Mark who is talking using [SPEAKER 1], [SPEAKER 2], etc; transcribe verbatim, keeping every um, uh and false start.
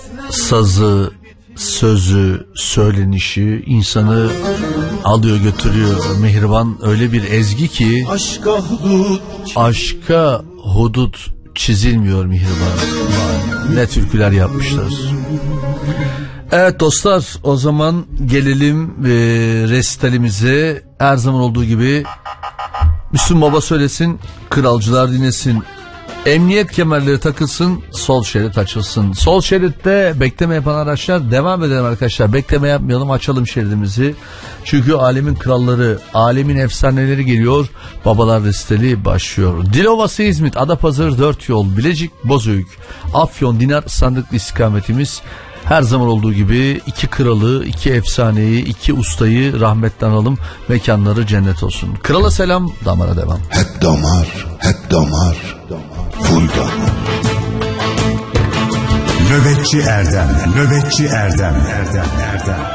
[SPEAKER 1] sazı, sözü, söylenişi insanı alıyor götürüyor. Mihriban öyle bir ezgi ki
[SPEAKER 2] aşka hudut,
[SPEAKER 1] aşka hudut çizilmiyor Mihriban. Ne türküler yapmışlar. Evet dostlar, o zaman gelelim e, resitalimize. Her zaman olduğu gibi Müslüm Baba söylesin, kralcılar dinlesin. Emniyet kemerleri takılsın, sol şerit açılsın. Sol şeritte bekleme yapan araçlar, devam edelim arkadaşlar. Bekleme yapmayalım, açalım şeridimizi. Çünkü alemin kralları, alemin efsaneleri geliyor. Babalar resitali başlıyor. Dilovası İzmit, Adapazarı dört yol, Bilecik, Bozüyük, Afyon, Dinar sandıklı istikametimiz. Her zaman olduğu gibi iki kralı, iki efsaneyi, iki ustayı rahmetten analım. Mekanları cennet olsun. Krala selam, damara devam.
[SPEAKER 2] hep damar, hep damar, full damar.
[SPEAKER 3] Nöbetçi Erdem, Nöbetçi Erdem, Erdem, Erdem.